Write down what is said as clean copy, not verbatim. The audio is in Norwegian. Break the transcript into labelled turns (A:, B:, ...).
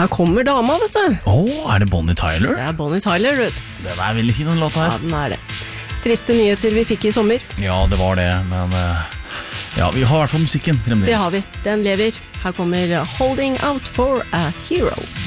A: her kommer dama, vet du.
B: Er det Bonnie Tyler?
A: Det Bonnie Tyler, vet du.
B: Den veldig fin, den låta
A: Ja,
B: her.
A: den det. Triste nyheter vi fikk i sommer.
B: Ja, det var det, men ja, vi har I hvert fall musikken fremdeles.
A: Det har vi, den lever. Her kommer Holding Out for a Hero.